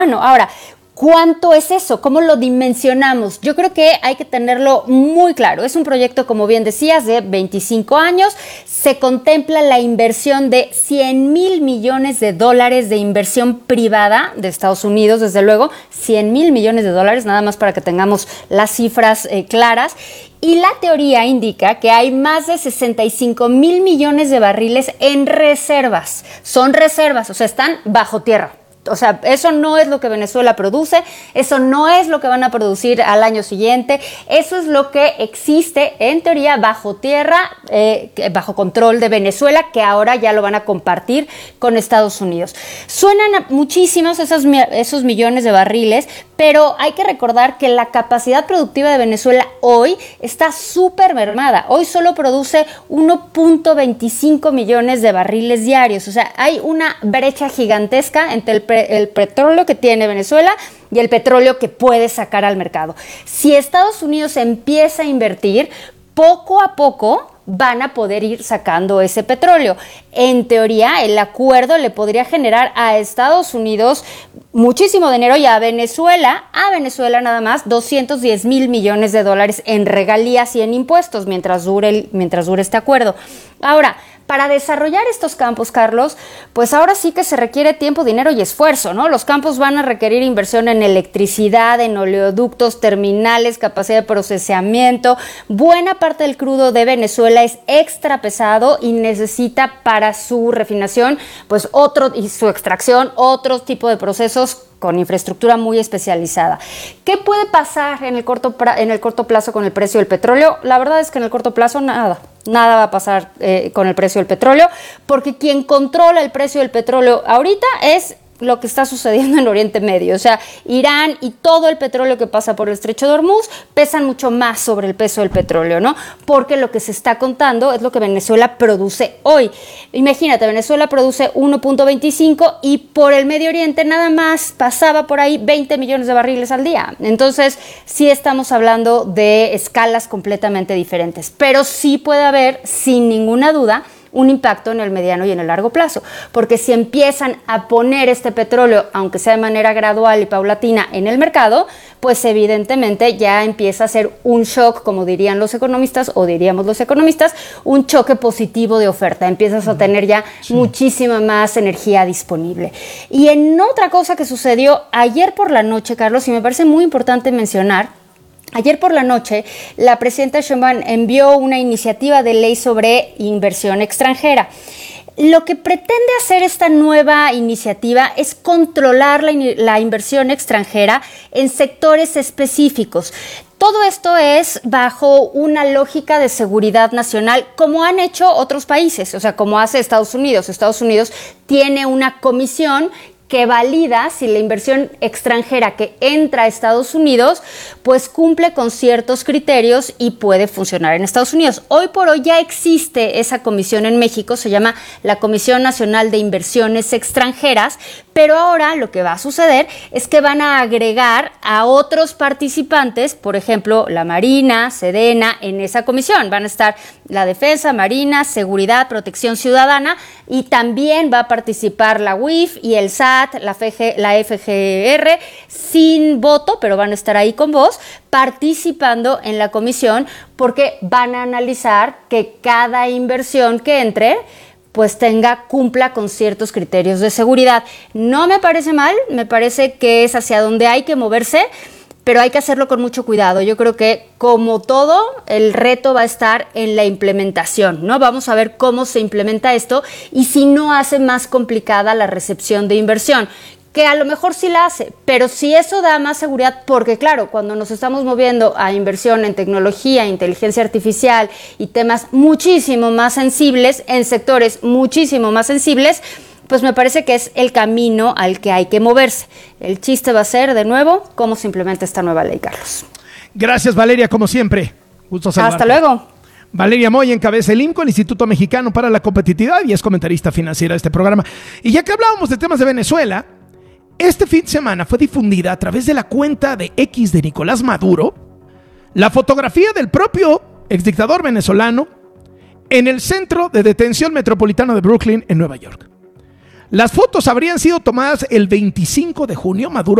Ahora, ¿cuánto es eso? ¿Cómo lo dimensionamos? Yo creo que hay que tenerlo muy claro. Es un proyecto, como bien decías, de 25 años. Se contempla la inversión de $100,000 millones de inversión privada de Estados Unidos, desde luego, $100,000 millones, nada más para que tengamos las cifras claras. Y la teoría indica que hay más de 65,000 millones de barriles en reservas. Son reservas, o sea, están bajo tierra. O sea, eso no es lo que Venezuela produce, eso no es lo que van a producir al año siguiente, eso es lo que existe en teoría bajo tierra, bajo control de Venezuela, que ahora ya lo van a compartir con Estados Unidos. Suenan muchísimos esos millones de barriles, pero hay que recordar que la capacidad productiva de Venezuela hoy está súper mermada. Hoy solo produce 1.25 millones de barriles diarios. O sea, hay una brecha gigantesca entre el petróleo que tiene Venezuela y el petróleo que puede sacar al mercado. Si Estados Unidos empieza a invertir, poco a poco van a poder ir sacando ese petróleo. En teoría, el acuerdo le podría generar a Estados Unidos muchísimo dinero y a Venezuela nada más $210,000 millones en regalías y en impuestos mientras dure este acuerdo. Ahora, para desarrollar estos campos, Carlos, pues ahora sí que se requiere tiempo, dinero y esfuerzo, ¿no? Los campos van a requerir inversión en electricidad, en oleoductos, terminales, capacidad de procesamiento. Buena parte del crudo de Venezuela es extra pesado y necesita para su refinación, pues y su extracción, otro tipo de procesos con infraestructura muy especializada. ¿Qué puede pasar en el corto plazo con el precio del petróleo? La verdad es que en el corto plazo nada va a pasar con el precio del petróleo, porque quien controla el precio del petróleo ahorita es lo que está sucediendo en Oriente Medio. O sea, Irán y todo el petróleo que pasa por el Estrecho de Hormuz pesan mucho más sobre el peso del petróleo, ¿no? Porque lo que se está contando es lo que Venezuela produce hoy. Imagínate, Venezuela produce 1.25 y por el Medio Oriente nada más pasaba por ahí 20 millones de barriles al día. Entonces, sí estamos hablando de escalas completamente diferentes. Pero sí puede haber, sin ninguna duda, un impacto en el mediano y en el largo plazo, porque si empiezan a poner este petróleo, aunque sea de manera gradual y paulatina, en el mercado, pues evidentemente ya empieza a ser un shock, como dirían los economistas, o diríamos los economistas, un choque positivo de oferta. Empiezas a tener ya muchísima más energía disponible. Y en otra cosa que sucedió ayer por la noche, Carlos, y me parece muy importante mencionar, ayer por la noche, la presidenta Sheinbaum envió una iniciativa de ley sobre inversión extranjera. Lo que pretende hacer esta nueva iniciativa es controlar la inversión extranjera en sectores específicos. Todo esto es bajo una lógica de seguridad nacional, como han hecho otros países, o sea, como hace Estados Unidos. Estados Unidos tiene una comisión que valida si la inversión extranjera que entra a Estados Unidos pues cumple con ciertos criterios y puede funcionar en Estados Unidos. Hoy por hoy ya existe esa comisión en México, se llama la Comisión Nacional de Inversiones Extranjeras, pero ahora lo que va a suceder es que van a agregar a otros participantes, por ejemplo, la Marina, Sedena, en esa comisión. Van a estar la Defensa, Marina, Seguridad, Protección Ciudadana, y también va a participar la UIF y el SAT, la FGR, sin voto, pero van a estar ahí con vos, participando en la comisión, porque van a analizar que cada inversión que entre pues cumpla con ciertos criterios de seguridad. No me parece mal, me parece que es hacia donde hay que moverse, pero hay que hacerlo con mucho cuidado. Yo creo que, como todo, el reto va a estar en la implementación, ¿no? Vamos a ver cómo se implementa esto y si no hace más complicada la recepción de inversión, que a lo mejor sí la hace, pero si eso da más seguridad, porque claro, cuando nos estamos moviendo a inversión en tecnología, inteligencia artificial y temas muchísimo más sensibles, en sectores muchísimo más sensibles, pues me parece que es el camino al que hay que moverse. El chiste va a ser, de nuevo, cómo se implementa esta nueva ley, Carlos. Gracias, Valeria, como siempre. Gusto saludarte. Hasta luego. Valeria Moya encabeza el IMCO, el Instituto Mexicano para la Competitividad, y es comentarista financiera de este programa. Y ya que hablábamos de temas de Venezuela, este fin de semana fue difundida a través de la cuenta de X de Nicolás Maduro la fotografía del propio exdictador venezolano en el centro de detención metropolitano de Brooklyn, en Nueva York. Las fotos habrían sido tomadas el 25 de junio. Maduro